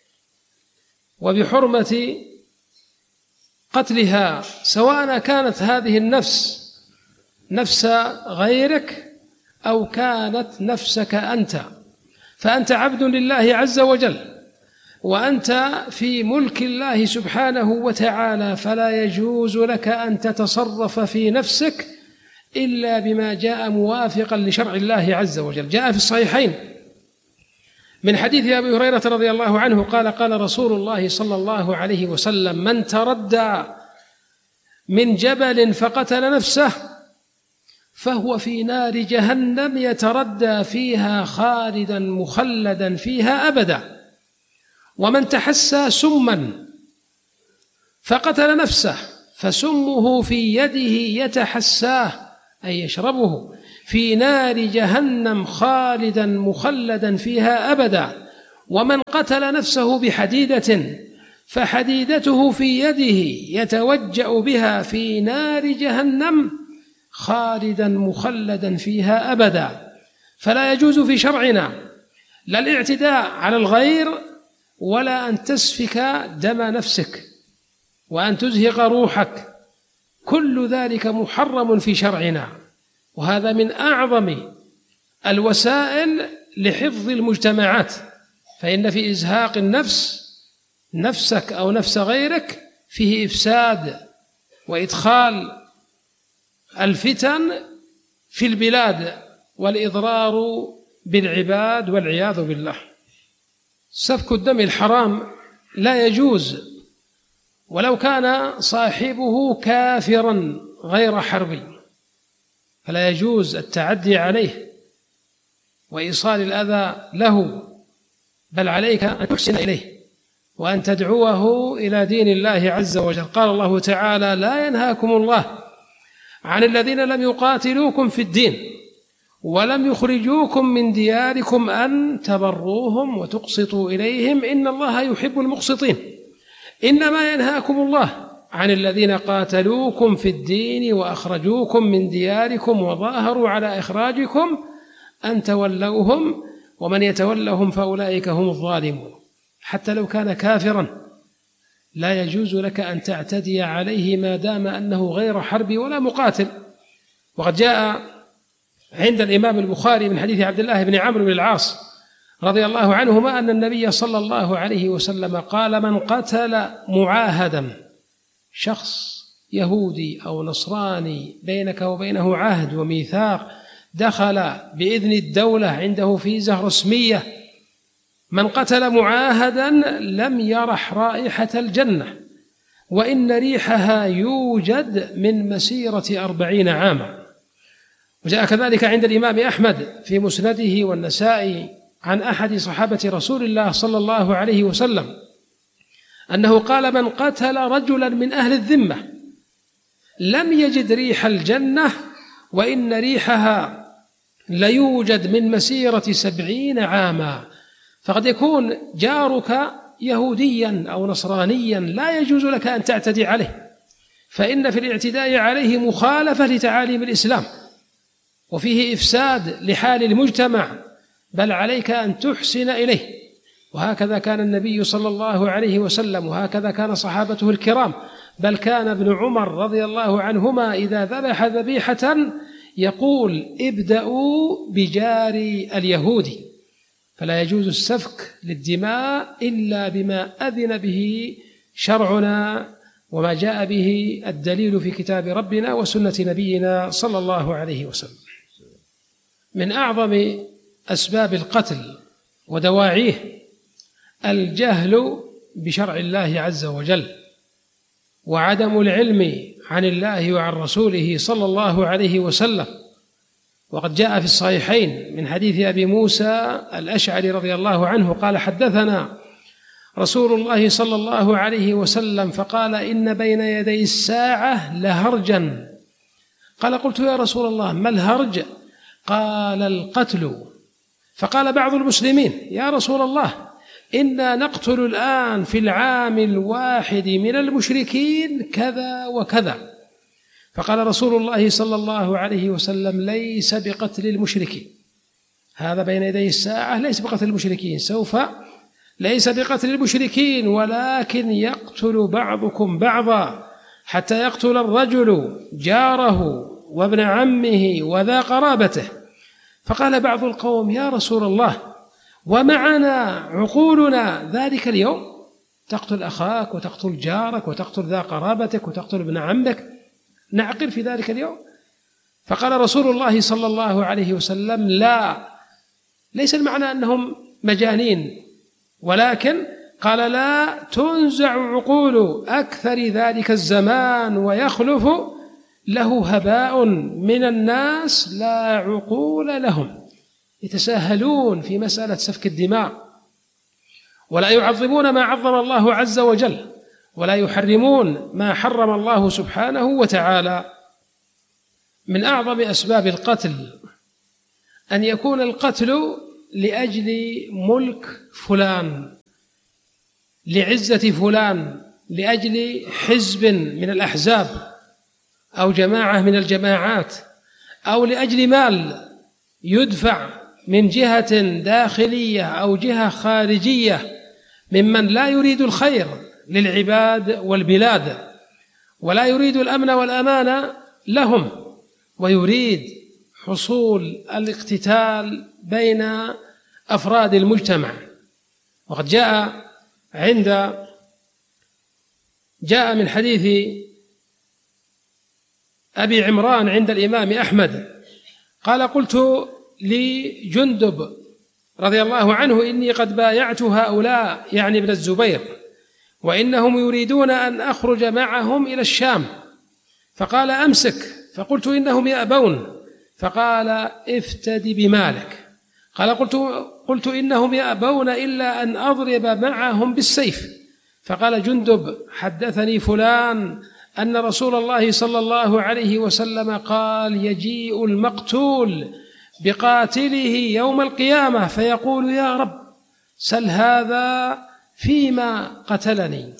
وبحرمة قتلها، سواء كانت هذه النفس نفس غيرك أو كانت نفسك أنت، فأنت عبد لله عز وجل، وأنت في ملك الله سبحانه وتعالى، فلا يجوز لك أن تتصرف في نفسك إلا بما جاء موافقا لشرع الله عز وجل. جاء في الصحيحين من حديث أبي هريرة رضي الله عنه قال: قال رسول الله صلى الله عليه وسلم: من تردى من جبل فقتل نفسه فهو في نار جهنم يتردى فيها خالدا مخلدا فيها أبدا. ومن تحسى سما فقتل نفسه فسمه في يده يتحساه أي يشربه في نار جهنم خالدا مخلدا فيها أبدا. ومن قتل نفسه بحديدة فحديدته في يده يتوجأ بها في نار جهنم خالدا مخلدا فيها أبدا. فلا يجوز في شرعنا لا الاعتداء على الغير ولا أن تسفك دم نفسك وأن تزهق روحك، كل ذلك محرم في شرعنا، وهذا من أعظم الوسائل لحفظ المجتمعات. فإن في إزهاق النفس نفسك أو نفس غيرك فيه إفساد وإدخال الفتن في البلاد والإضرار بالعباد والعياذ بالله. سفك الدم الحرام لا يجوز ولو كان صاحبه كافرا غير حربي، فلا يجوز التعدي عليه وإيصال الأذى له، بل عليك أن تحسن إليه وأن تدعوه إلى دين الله عز وجل. قال الله تعالى: لا ينهاكم الله عن الذين لم يقاتلوكم في الدين ولم يخرجوكم من دياركم أن تبروهم وتقسطوا إليهم إن الله يحب المقسطين. إنما ينهاكم الله عن الذين قاتلوكم في الدين وأخرجوكم من دياركم وظاهروا على إخراجكم أن تولوهم ومن يتولهم فأولئك هم الظالمون. حتى لو كان كافرا لا يجوز لك أن تعتدي عليه ما دام أنه غير حربي ولا مقاتل. وقد جاء عند الإمام البخاري من حديث عبد الله بن عمرو بن العاص رضي الله عنهما أن النبي صلى الله عليه وسلم قال: من قتل معاهدا، شخص يهودي أو نصراني بينك وبينه عهد وميثاق، دخل بإذن الدولة عنده فيزا رسمية، من قتل معاهدا لم يرح رائحة الجنة وإن ريحها يوجد من مسيرة أربعين عاما. وجاء كذلك عند الإمام أحمد في مسنده والنسائي عن أحد صحابة رسول الله صلى الله عليه وسلم أنه قال: من قتل رجلا من أهل الذمة لم يجد ريح الجنة وإن ريحها ليوجد من مسيرة سبعين عاما. فقد يكون جارك يهوديا أو نصرانيا لا يجوز لك أن تعتدي عليه، فإن في الاعتداء عليه مخالفة لتعاليم الإسلام وفيه إفساد لحال المجتمع، بل عليك أن تحسن إليه. وهكذا كان النبي صلى الله عليه وسلم، وهكذا كان صحابته الكرام، بل كان ابن عمر رضي الله عنهما إذا ذبح ذبيحة يقول: ابدأوا بجاري اليهودي. فلا يجوز السفك للدماء إلا بما أذن به شرعنا وما جاء به الدليل في كتاب ربنا وسنة نبينا صلى الله عليه وسلم. من أعظم أسباب القتل ودواعيه الجهل بشرع الله عز وجل وعدم العلم عن الله وعن رسوله صلى الله عليه وسلم. وقد جاء في الصحيحين من حديث أبي موسى الأشعري رضي الله عنه قال: حدثنا رسول الله صلى الله عليه وسلم فقال: إن بين يدي الساعة لهرجا. قال: قلت يا رسول الله ما الهرج؟ قال: القتل. فقال بعض المسلمين: يا رسول الله إنا نقتل الآن في العام الواحد من المشركين كذا وكذا. فقال رسول الله صلى الله عليه وسلم: ليس بقتل المشركين، هذا بين يدي الساعة ليس بقتل المشركين، سوف ليس بقتل المشركين ولكن يقتل بعضكم بعضا حتى يقتل الرجل جاره وابن عمه وذا قرابته. فقال بعض القوم: يا رسول الله ومعنا عقولنا ذلك اليوم، تقتل أخاك وتقتل جارك وتقتل ذا قرابتك وتقتل ابن عمك، نعقل في ذلك اليوم؟ فقال رسول الله صلى الله عليه وسلم: لا، ليس المعنى أنهم مجانين، ولكن قال: لا تنزع عقول أكثر ذلك الزمان ويخلف له هباء من الناس لا عقول لهم، يتساهلون في مسألة سفك الدماء ولا يعظمون ما عظم الله عز وجل ولا يحرمون ما حرم الله سبحانه وتعالى. من أعظم أسباب القتل أن يكون القتل لأجل ملك فلان، لعزة فلان، لأجل حزب من الأحزاب أو جماعة من الجماعات، أو لأجل مال يدفع من جهة داخلية أو جهة خارجية ممن لا يريد الخير للعباد والبلاد ولا يريد الأمن والأمان لهم، ويريد حصول الاقتتال بين أفراد المجتمع. وقد جاء عند جاء من حديث أبي عمران عند الإمام أحمد قال: قلت لجندب رضي الله عنه: إني قد بايعت هؤلاء، يعني ابن الزبير، وإنهم يريدون أن أخرج معهم إلى الشام. فقال: أمسك. فقلت: إنهم يأبون. فقال: افتدي بمالك. قال: قلت, قلت إنهم يأبون إلا أن أضرب معهم بالسيف. فقال جندب: حدثني فلان أن رسول الله صلى الله عليه وسلم قال: يجيء المقتول بقاتله يوم القيامة فيقول: يا رب سل هذا فيما قتلني.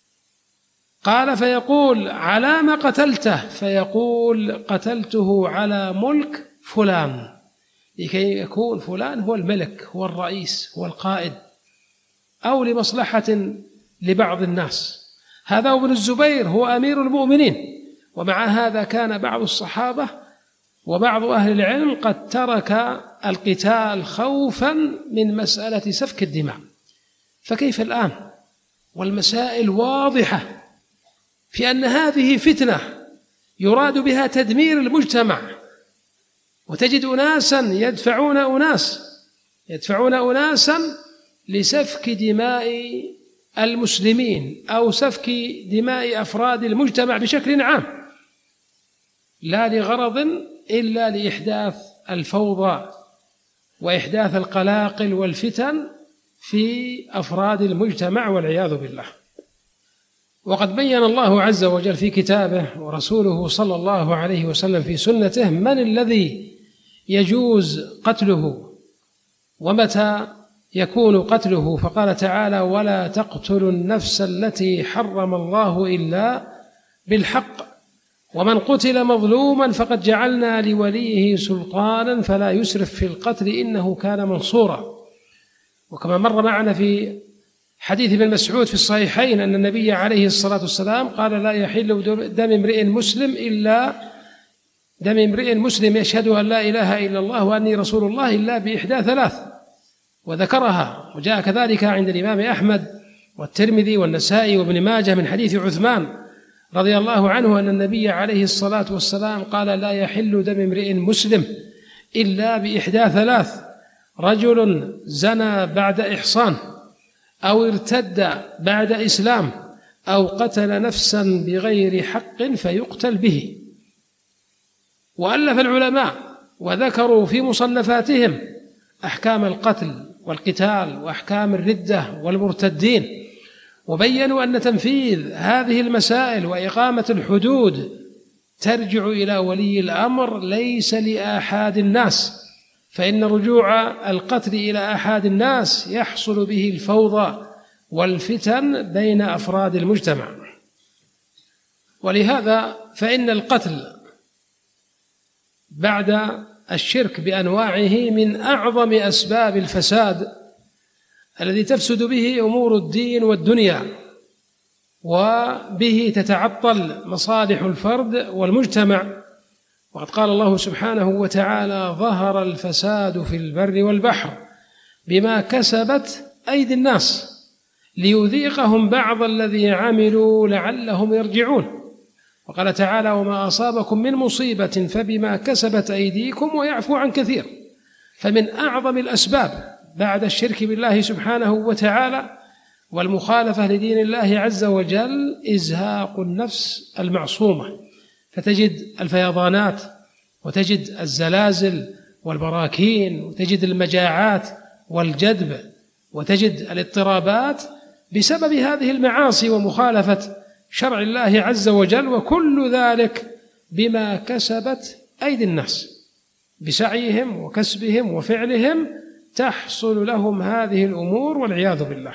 قال: فيقول: على ما قتلته؟ فيقول: قتلته على ملك فلان، لكي يكون فلان هو الملك، هو الرئيس، هو القائد، أو لمصلحة لبعض الناس. هذا ابن الزبير هو أمير المؤمنين، ومع هذا كان بعض الصحابة وبعض أهل العلم قد ترك القتال خوفا من مسألة سفك الدماء. فكيف الآن والمسائل واضحة في أن هذه فتنة يراد بها تدمير المجتمع، وتجد أناسا يدفعون أناس يدفعون أناسا لسفك دماء المسلمين أو سفك دماء أفراد المجتمع بشكل عام، لا لغرض إلا لإحداث الفوضى وإحداث القلاقل والفتن في أفراد المجتمع والعياذ بالله. وقد بين الله عز وجل في كتابه ورسوله صلى الله عليه وسلم في سنته من الذي يجوز قتله ومتى يكون قتله. فقال تعالى: ولا تقتلوا النفس التي حرم الله إلا بالحق ومن قتل مظلوما فقد جعلنا لوليه سلطانا فلا يسرف في القتل إنه كان منصورا. وكما مر معنا في حديث ابن مسعود في الصحيحين أن النبي عليه الصلاة والسلام قال: لا يحل دم امرئ مسلم إلا دم امرئ مسلم يشهد أن لا إله إلا الله وأني رسول الله إلا بإحدى ثلاث، وذكرها. وجاء كذلك عند الإمام أحمد والترمذي والنسائي وابن ماجه من حديث عثمان رضي الله عنه أن النبي عليه الصلاة والسلام قال: لا يحل دم امرئ مسلم إلا بإحدى ثلاث: رجل زنى بعد إحصان، أو ارتد بعد إسلام، أو قتل نفسا بغير حق فيقتل به. وألف العلماء وذكروا في مصنفاتهم أحكام القتل والقتال وأحكام الردة والمرتدين، وبينوا أن تنفيذ هذه المسائل وإقامة الحدود ترجع إلى ولي الأمر ليس لآحاد الناس، فإن رجوع القتل إلى آحاد الناس يحصل به الفوضى والفتن بين أفراد المجتمع. ولهذا فإن القتل بعد الشرك بأنواعه من أعظم أسباب الفساد الذي تفسد به أمور الدين والدنيا، وبه تتعطل مصالح الفرد والمجتمع. وقد قال الله سبحانه وتعالى: ظهر الفساد في البر والبحر بما كسبت أيدي الناس ليذيقهم بعض الذي عملوا لعلهم يرجعون. وقال تعالى: وما أصابكم من مصيبة فبما كسبت أيديكم ويعفو عن كثير. فمن أعظم الأسباب بعد الشرك بالله سبحانه وتعالى والمخالفة لدين الله عز وجل إزهاق النفس المعصومة، فتجد الفيضانات وتجد الزلازل والبراكين وتجد المجاعات والجدب وتجد الاضطرابات بسبب هذه المعاصي ومخالفة شرع الله عز وجل، وكل ذلك بما كسبت أيدي الناس، بسعيهم وكسبهم وفعلهم تحصل لهم هذه الأمور والعياذ بالله.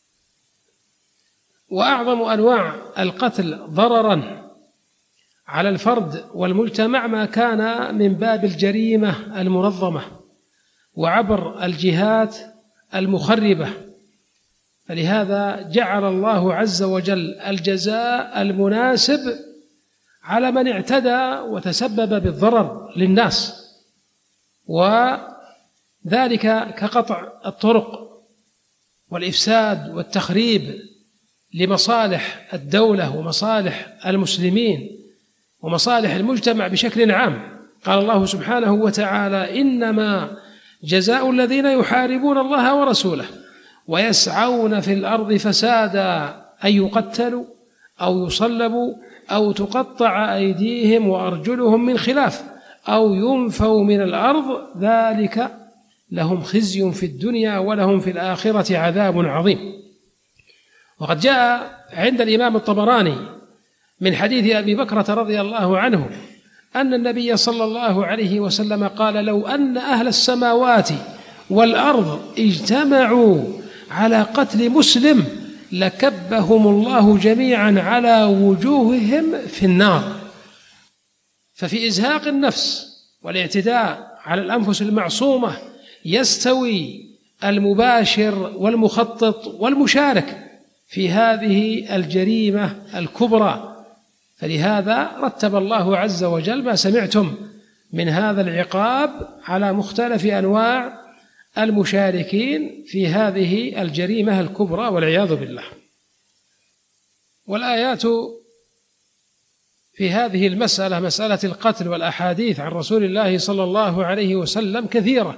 وأعظم أنواع القتل ضرراً على الفرد والمجتمع ما كان من باب الجريمة المنظمة وعبر الجهات المخربة، فلهذا جعل الله عز وجل الجزاء المناسب على من اعتدى وتسبب بالضرر للناس، وذلك كقطع الطرق والإفساد والتخريب لمصالح الدولة ومصالح المسلمين ومصالح المجتمع بشكل عام. قال الله سبحانه وتعالى: إنما جزاء الذين يحاربون الله ورسوله ويسعون في الأرض فسادا أن يقتلوا أو يصلبوا أو تقطع أيديهم وأرجلهم من خلاف أو ينفوا من الأرض ذلك لهم خزي في الدنيا ولهم في الآخرة عذاب عظيم. وقد جاء عند الإمام الطبراني من حديث أبي بكرة رضي الله عنه أن النبي صلى الله عليه وسلم قال: لو أن أهل السماوات والأرض اجتمعوا على قتل مسلم لكبهم الله جميعا على وجوههم في النار. ففي إزهاق النفس والاعتداء على الأنفس المعصومة يستوي المباشر والمخطط والمشارك في هذه الجريمة الكبرى. فلهذا رتب الله عز وجل ما سمعتم من هذا العقاب على مختلف أنواع المشاركين في هذه الجريمة الكبرى والعياذ بالله. والآيات في هذه المسألة، مسألة القتل، والأحاديث عن رسول الله صلى الله عليه وسلم كثيرة،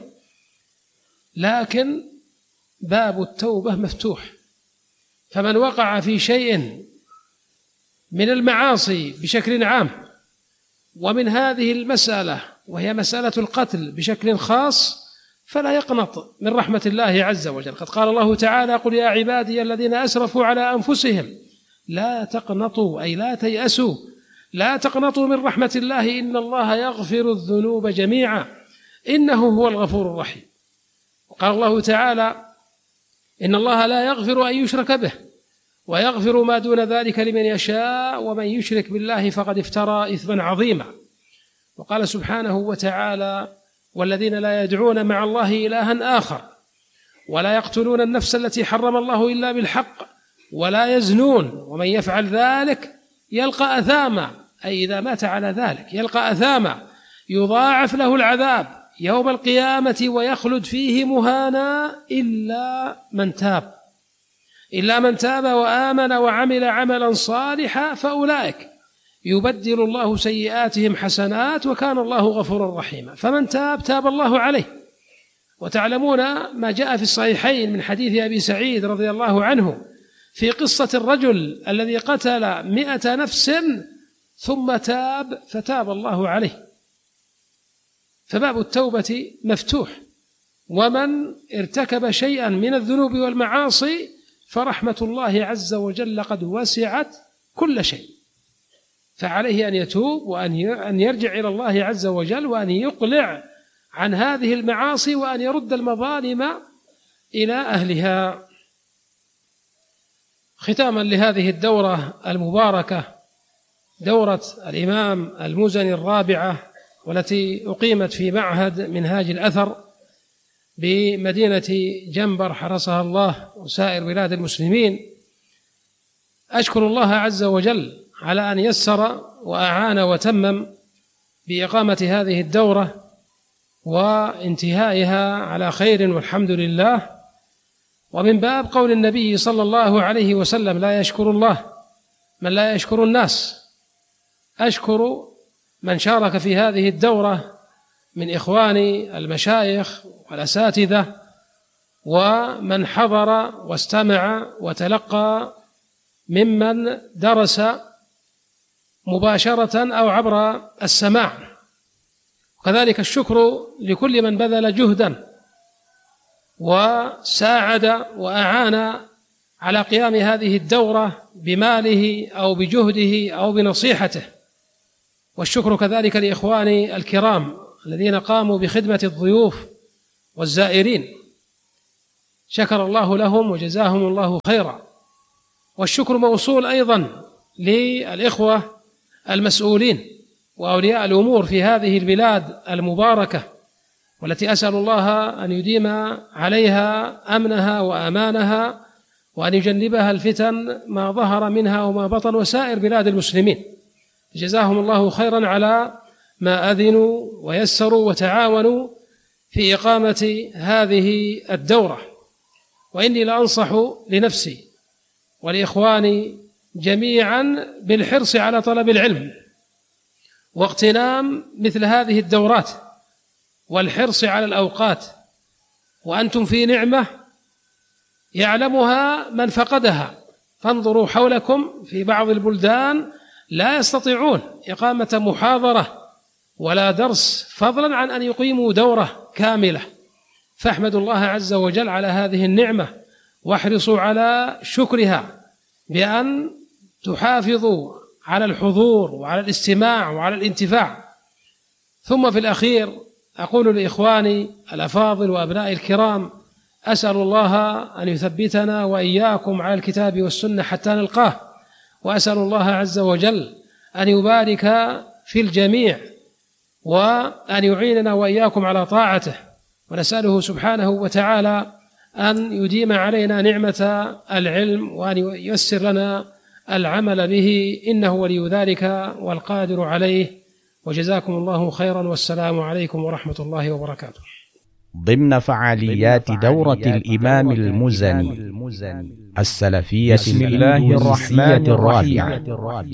لكن باب التوبة مفتوح. فمن وقع في شيء من المعاصي بشكل عام، ومن هذه المسألة وهي مسألة القتل بشكل خاص، فلا يقنط من رحمة الله عز وجل. قد قال الله تعالى: قل يا عبادي الذين أسرفوا على أنفسهم لا تقنطوا، أي لا تيأسوا، لا تقنطوا من رحمة الله، إن الله يغفر الذنوب جميعا إنه هو الغفور الرحيم. وقال الله تعالى: إن الله لا يغفر أن يشرك به ويغفر ما دون ذلك لمن يشاء ومن يشرك بالله فقد افترى إثما عظيما. وقال سبحانه وتعالى: والذين لا يدعون مع الله إلها آخر ولا يقتلون النفس التي حرم الله إلا بالحق ولا يزنون ومن يفعل ذلك يلقى أثاما، أي إذا مات على ذلك يلقى أثاما يضاعف له العذاب يوم القيامة ويخلد فيه مهانا إلا من تاب إلا من تاب وآمن وعمل عملا صالحا فأولئك يبدل الله سيئاتهم حسنات وكان الله غفورا رحيما. فمن تاب تاب الله عليه. وتعلمون ما جاء في الصحيحين من حديث أبي سعيد رضي الله عنه في قصة الرجل الذي قتل مئة نفس ثم تاب فتاب الله عليه. فباب التوبة مفتوح، ومن ارتكب شيئا من الذنوب والمعاصي فرحمة الله عز وجل قد وسعت كل شيء، فعليه أن يتوب وأن يرجع إلى الله عز وجل وأن يقلع عن هذه المعاصي وأن يرد المظالم إلى أهلها. ختاما لهذه الدورة المباركة، دورة الإمام المزني الرابعة، والتي أقيمت في معهد منهاج الأثر بمدينة جنبر حرسها الله وسائر بلاد المسلمين، أشكر الله عز وجل على أن يسر وأعان وتمم بإقامة هذه الدورة وانتهائها على خير والحمد لله. ومن باب قول النبي صلى الله عليه وسلم: لا يشكر الله من لا يشكر الناس. أشكر من شارك في هذه الدورة من إخواني المشايخ والأساتذة ومن حضر واستمع وتلقى ممن درس مباشرة أو عبر السماع. وكذلك الشكر لكل من بذل جهدا وساعد وأعان على قيام هذه الدورة بماله أو بجهده أو بنصيحته، والشكر كذلك لإخواني الكرام الذين قاموا بخدمة الضيوف والزائرين، شكر الله لهم وجزاهم الله خيرا. والشكر موصول أيضا للإخوة المسؤولين وأولياء الأمور في هذه البلاد المباركة، والتي أسأل الله أن يديم عليها أمنها وأمانها، وأن يجنبها الفتن ما ظهر منها وما بطن، وسائر بلاد المسلمين. جزاهم الله خيرا على ما أذنوا ويسروا وتعاونوا في إقامة هذه الدورة. وإني لأنصح لنفسي ولإخواني جميعا بالحرص على طلب العلم واغتنام مثل هذه الدورات، والحرص على الأوقات، وأنتم في نعمة يعلمها من فقدها. فانظروا حولكم، في بعض البلدان لا يستطيعون إقامة محاضرة ولا درس، فضلا عن أن يقيموا دورة كاملة. فاحمدوا الله عز وجل على هذه النعمة، واحرصوا على شكرها بأن تحافظوا على الحضور وعلى الاستماع وعلى الانتفاع. ثم في الأخير أقول لإخواني الأفاضل وأبنائي الكرام، أسأل الله أن يثبتنا وإياكم على الكتاب والسنة حتى نلقاه، وأسأل الله عز وجل أن يبارك في الجميع، وأن يعيننا وإياكم على طاعته، ونسأله سبحانه وتعالى أن يديم علينا نعمة العلم، وأن ييسر لنا العمل به، إنه ولي ذلك والقادر عليه. وجزاكم الله خيرا، والسلام عليكم ورحمة الله وبركاته. ضمن فعاليات دورة الإمام المزني السلفية بسم الله الرحمن الرابعة،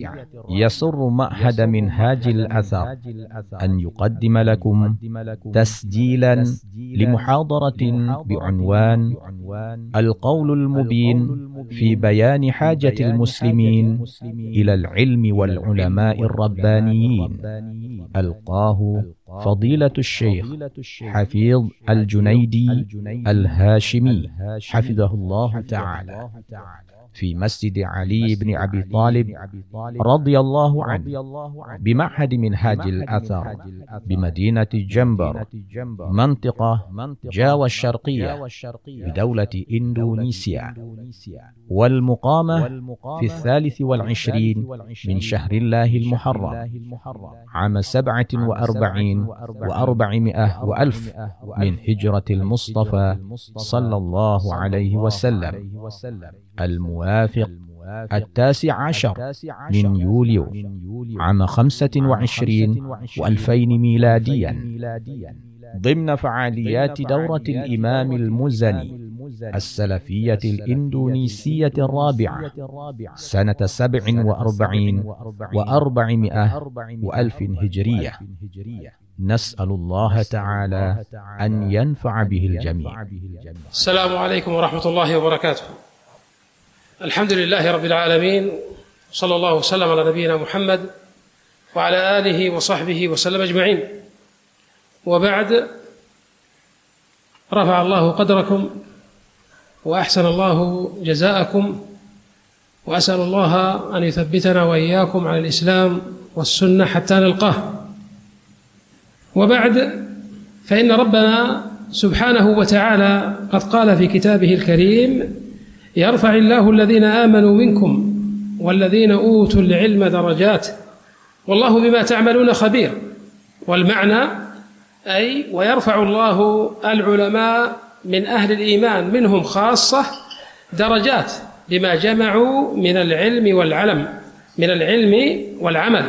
يسر معهد منهاج الأثر أن يقدم لكم تسجيلا لمحاضرة بعنوان القول المبين في بيان حاجة المسلمين إلى العلم والعلماء الربانيين، ألقاه فضيلة الشيخ حفيظ الجنيدي الهاشمي حفظه الله تعالى في مسجد علي بن أبي طالب رضي الله عنه بمعهد منهاج الأثر بمدينة جنبر، منطقة جاوة الشرقية بدولة إندونيسيا، والمقامة في الثالث والعشرين من شهر الله المحرم عام سبعة وأربعين وأربعمائة وألف من هجرة المصطفى صلى الله عليه وسلم، الموافق التاسع عشر من يوليو عام خمسة وعشرين وألفين ميلاديا، ضمن فعاليات دورة الإمام المزني السلفية الإندونيسية الرابعة سنة سبع وأربعين وأربعمائة وألف هجرية. نسأل الله تعالى أن ينفع به الجميع. السلام عليكم ورحمة الله وبركاته. الحمد لله رب العالمين، صلى الله وسلم على نبينا محمد وعلى آله وصحبه وسلم أجمعين. وبعد، رفع الله قدركم وأحسن الله جزاءكم، وأسأل الله أن يثبتنا وإياكم على الإسلام والسنة حتى نلقاه. وبعد، فإن ربنا سبحانه وتعالى قد قال في كتابه الكريم: يرفع الله الذين آمنوا منكم والذين أوتوا العلم درجات والله بما تعملون خبير. والمعنى أي ويرفع الله العلماء من أهل الإيمان منهم خاصة درجات بما جمعوا من العلم والعلم من العلم والعمل،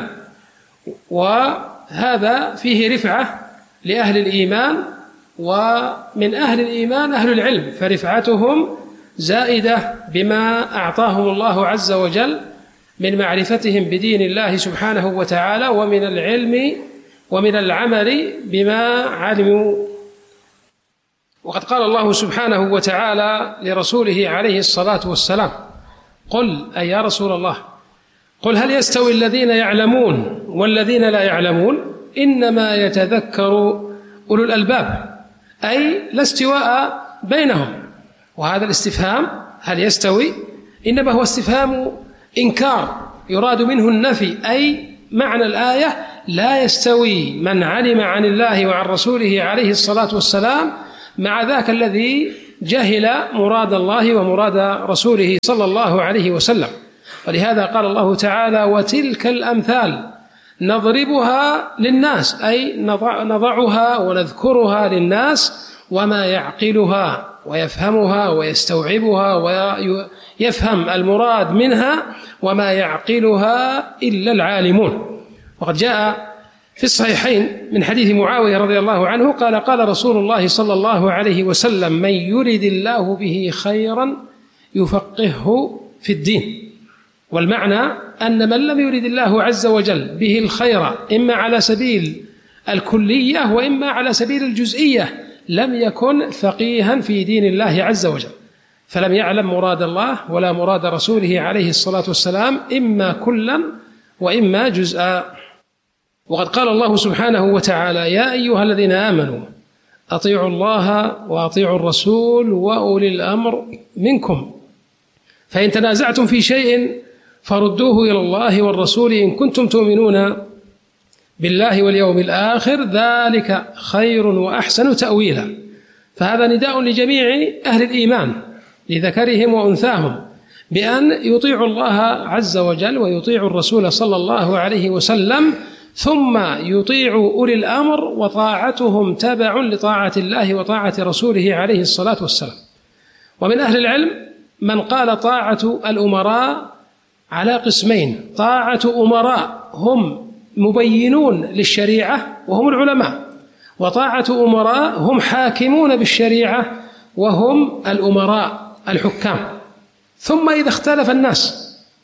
وهذا فيه رفعة لأهل الإيمان، ومن أهل الإيمان أهل العلم، فرفعتهم زائدة بما أعطاهم الله عز وجل من معرفتهم بدين الله سبحانه وتعالى، ومن العلم ومن العمل بما علموا. وقد قال الله سبحانه وتعالى لرسوله عليه الصلاة والسلام: قل أي يا رسول الله، قل هل يستوي الذين يعلمون والذين لا يعلمون إنما يتذكر أولو الألباب، أي لا استواء بينهم. وهذا الاستفهام هل يستوي إنما هو استفهام إنكار يراد منه النفي، أي معنى الآية لا يستوي من علم عن الله وعن رسوله عليه الصلاة والسلام مع ذاك الذي جهل مراد الله ومراد رسوله صلى الله عليه وسلم. ولهذا قال الله تعالى: وتلك الأمثال نضربها للناس، أي نضعها ونذكرها للناس، وما يعقلها ويفهمها ويستوعبها ويفهم المراد منها وما يعقلها إلا العالمون. وقد جاء في الصحيحين من حديث معاوية رضي الله عنه قال: قال رسول الله صلى الله عليه وسلم: من يرد الله به خيرا يفقهه في الدين. والمعنى أن من لم يرد الله عز وجل به الخير إما على سبيل الكلية وإما على سبيل الجزئية لم يكن فقيها في دين الله عز وجل، فلم يعلم مراد الله ولا مراد رسوله عليه الصلاة والسلام إما كلا وإما جزءا. وقد قال الله سبحانه وتعالى: يا أيها الذين آمنوا أطيعوا الله وأطيعوا الرسول وأولي الأمر منكم، فإن تنازعتم في شيء فردوه إلى الله والرسول إن كنتم تؤمنون بالله واليوم الآخر، ذلك خير وأحسن تأويلا. فهذا نداء لجميع أهل الإيمان لذكرهم وأنثاهم بأن يطيعوا الله عز وجل ويطيعوا الرسول صلى الله عليه وسلم، ثم يطيعوا أولي الأمر، وطاعتهم تبع لطاعة الله وطاعة رسوله عليه الصلاة والسلام. ومن أهل العلم من قال طاعة الأمراء على قسمين: طاعة أمراء هم مبينون للشريعة وهم العلماء، وطاعة أمراء هم حاكمون بالشريعة وهم الأمراء الحكام. ثم إذا اختلف الناس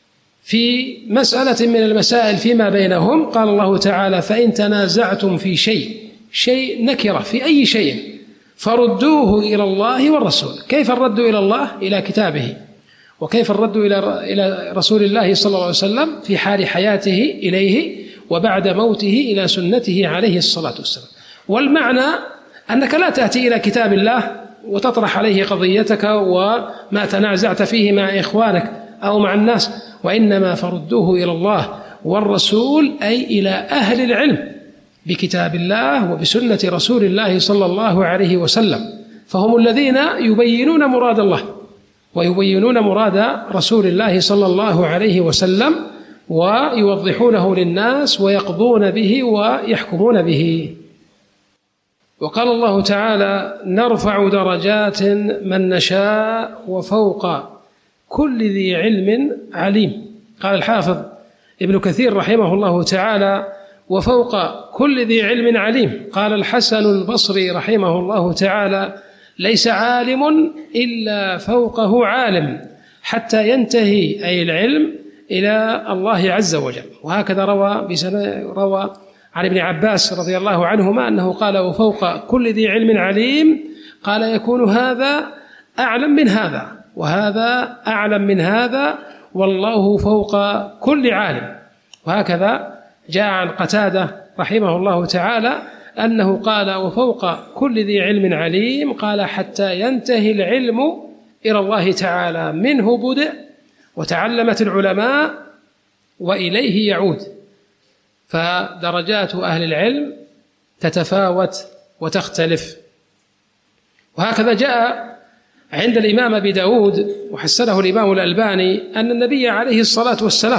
في مسألة من المسائل فيما بينهم قال الله تعالى: فإن تنازعتم في شيء، شيء نكرة في أي شيء، فردوه إلى الله والرسول. كيف الرد إلى الله؟ إلى كتابه. وكيف الرد إلى رسول الله صلى الله عليه وسلم في حال حياته إليه وبعد موته إلى سنته عليه الصلاة والسلام. والمعنى أنك لا تأتي إلى كتاب الله وتطرح عليه قضيتك وما تنازعت فيه مع إخوانك أو مع الناس، وإنما فردوه إلى الله والرسول، أي إلى أهل العلم بكتاب الله وبسنة رسول الله صلى الله عليه وسلم، فهم الذين يبينون مراد الله ويبينون مراد رسول الله صلى الله عليه وسلم ويوضحونه للناس ويقضون به ويحكمون به. وقال الله تعالى: نرفع درجات من نشاء وفوق كل ذي علم عليم. قال الحافظ ابن كثير رحمه الله تعالى: وفوق كل ذي علم عليم. قال الحسن البصري رحمه الله تعالى: ليس عالم إلا فوقه عالم حتى ينتهي أي العلم إلى الله عز وجل. وهكذا روى روى عن ابن عباس رضي الله عنهما أنه قال: وفوق كل ذي علم عليم. قال: يكون هذا أعلم من هذا وهذا أعلم من هذا والله فوق كل عالم. وهكذا جاء عن قتادة رحمه الله تعالى أنه قال: وفوق كل ذي علم عليم. قال: حتى ينتهي العلم إلى الله تعالى، منه بدأ وتعلمت العلماء وإليه يعود. فدرجات أهل العلم تتفاوت وتختلف. وهكذا جاء عند الإمام أبي داود وحسنه الإمام الألباني أن النبي عليه الصلاة والسلام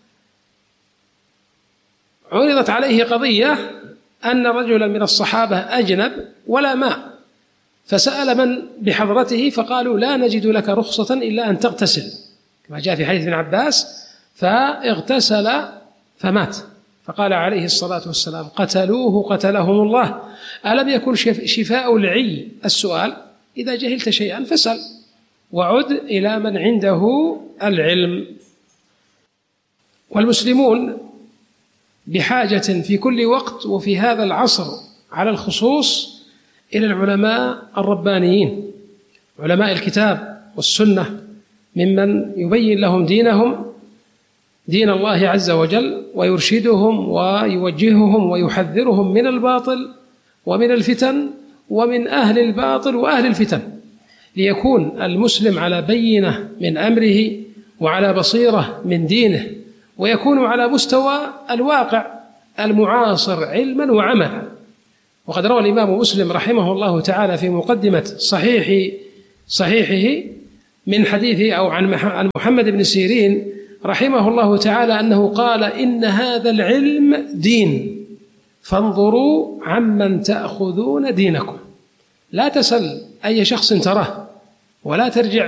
عرضت عليه قضية أن رجلا من الصحابة أجنب ولا ماء، فسأل من بحضرته فقالوا: لا نجد لك رخصة إلا أن تغتسل، كما جاء في حديث ابن عباس. فاغتسل فمات. فقال عليه الصلاة والسلام: قتلوه قتلهم الله. ألم يكن شفاء العي السؤال؟ إذا جهلت شيئا فاسأل وعد إلى من عنده العلم. والمسلمون بحاجة في كل وقت وفي هذا العصر على الخصوص إلى العلماء الربانيين، علماء الكتاب والسنة، ممن يبين لهم دينهم، دين الله عز وجل، ويرشدهم ويوجههم ويحذرهم من الباطل ومن الفتن ومن أهل الباطل وأهل الفتن، ليكون المسلم على بينة من أمره وعلى بصيرة من دينه، ويكون على مستوى الواقع المعاصر علما وعملا. وقد روى الإمام مسلم رحمه الله تعالى في مقدمة صحيح صحيحه من حديث أو عن محمد بن سيرين رحمه الله تعالى أنه قال: إن هذا العلم دين، فانظروا عمن تأخذون دينكم. لا تسل أي شخص تراه، ولا ترجع